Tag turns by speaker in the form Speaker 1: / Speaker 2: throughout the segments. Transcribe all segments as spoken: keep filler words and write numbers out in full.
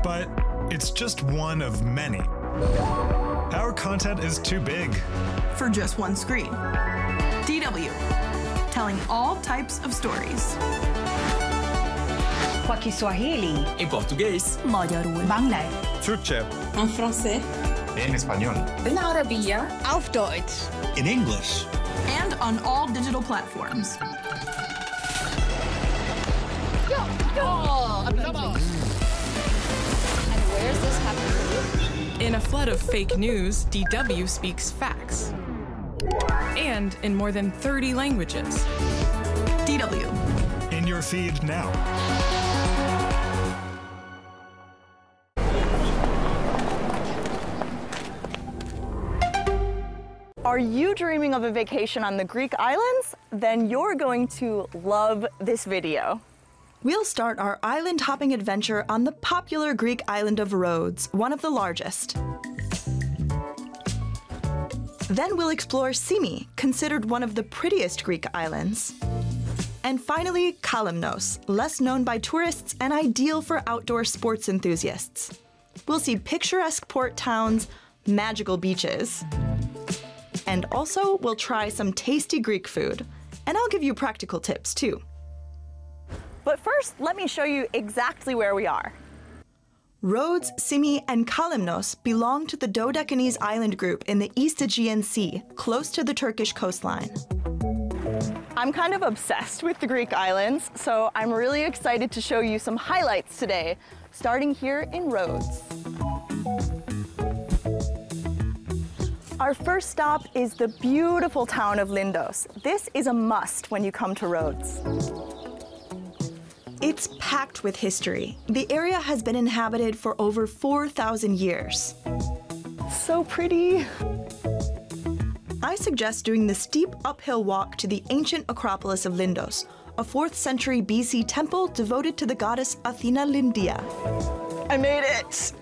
Speaker 1: but it's just one of many. Our content is too big
Speaker 2: for just one screen. D W, telling all types of stories.
Speaker 3: Kwa Kiswahili.
Speaker 4: En português.
Speaker 2: Magyarul. Bangla.
Speaker 1: Türkçe.
Speaker 5: En français.
Speaker 6: En español.
Speaker 3: بالعربية.
Speaker 5: Auf Deutsch.
Speaker 6: In English.
Speaker 2: And on all digital platforms.
Speaker 5: Oh, and where's this happening?
Speaker 7: In a flood of fake news, D W speaks facts. And in more than thirty languages.
Speaker 2: D W.
Speaker 1: In your feed now.
Speaker 8: Are you dreaming of a vacation on the Greek islands? Then you're going to love this video.
Speaker 2: We'll start our island hopping adventure on the popular Greek island of Rhodes, one of the largest. Then we'll explore Symi, considered one of the prettiest Greek islands. And finally, Kalymnos, less known by tourists and ideal for outdoor sports enthusiasts. We'll see picturesque port towns, magical beaches, and also we'll try some tasty Greek food. And I'll give you practical tips too.
Speaker 8: But first, let me show you exactly where we are.
Speaker 2: Rhodes, Symi, and Kalymnos belong to the Dodecanese island group in the East Aegean Sea, close to the Turkish coastline.
Speaker 8: I'm kind of obsessed with the Greek islands, so I'm really excited to show you some highlights today, starting here in Rhodes. Our first stop is the beautiful town of Lindos. This is a must when you come to Rhodes.
Speaker 2: It's packed with history. The area has been inhabited for over four thousand years.
Speaker 8: So pretty.
Speaker 2: I suggest doing the steep uphill walk to the ancient Acropolis of Lindos, a fourth century B C temple devoted to the goddess Athena Lindia.
Speaker 8: I made it!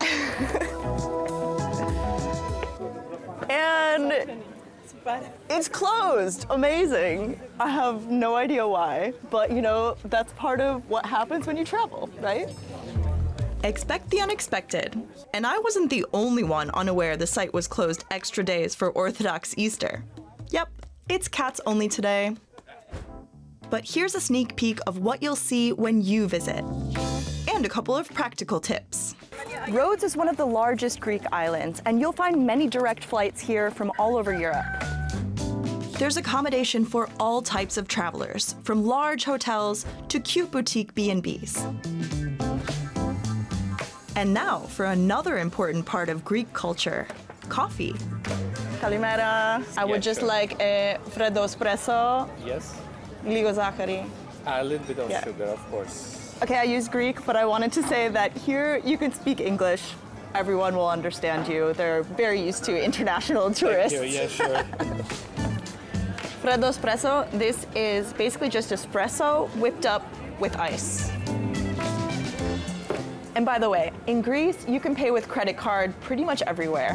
Speaker 8: And it's closed. Amazing. I have no idea why, but you know, that's part of what happens when you travel, right?
Speaker 2: Expect the unexpected. And I wasn't the only one unaware the site was closed extra days for Orthodox Easter. Yep, it's cats only today. But here's a sneak peek of what you'll see when you visit. And a couple of practical tips.
Speaker 8: Rhodes is one of the largest Greek islands, and you'll find many direct flights here from all over Europe.
Speaker 2: There's accommodation for all types of travelers, from large hotels to cute boutique B and Bs. And now for another important part of Greek culture, coffee.
Speaker 8: Kalimera. I would
Speaker 9: Yeah,
Speaker 8: just
Speaker 9: sure.
Speaker 8: like a freddo espresso,
Speaker 9: Yes,
Speaker 8: ligo zachary.
Speaker 9: a little bit of
Speaker 8: Yeah.
Speaker 9: sugar, of course.
Speaker 8: Okay, I use Greek, but I wanted to say that here you can speak English. Everyone will understand you. They're very used to international tourists.
Speaker 9: Thank you. Yeah, sure.
Speaker 8: Freddo espresso, this is basically just espresso whipped up with ice. And by the way, in Greece, you can pay with credit card pretty much everywhere.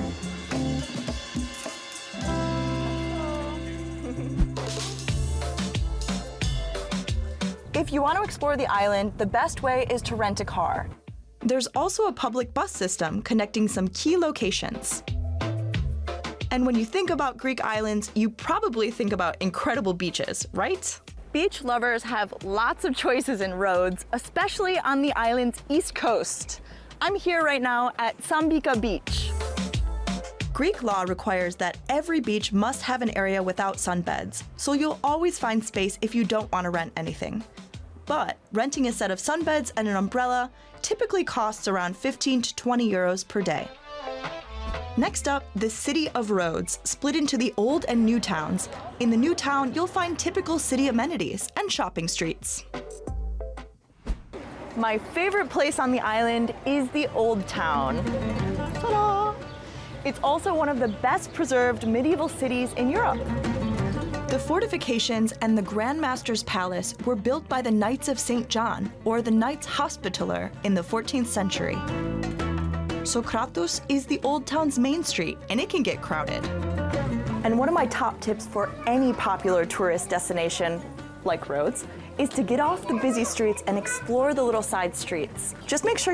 Speaker 8: If you want to explore the island, the best way is to rent a car.
Speaker 2: There's also a public bus system connecting some key locations. And when you think about Greek islands, you probably think about incredible beaches, right?
Speaker 8: Beach lovers have lots of choices in Rhodes, especially on the island's east coast. I'm here right now at Sambika Beach.
Speaker 2: Greek law requires that every beach must have an area without sunbeds, so you'll always find space if you don't want to rent anything. But renting a set of sunbeds and an umbrella typically costs around fifteen to twenty euros per day. Next up, the city of Rhodes, split into the old and new towns. In the new town, you'll find typical city amenities and shopping streets.
Speaker 8: My favorite place on the island is the Old Town. Ta-da! It's also one of the best preserved medieval cities in Europe.
Speaker 2: The fortifications and the Grand Master's Palace were built by the Knights of Saint John, or the Knights Hospitaller, in the fourteenth century. Sokratos is the old town's main street, and it can get crowded.
Speaker 8: And one of my top tips for any popular tourist destination, like Rhodes, is to get off the busy streets and explore the little side streets. Just make sure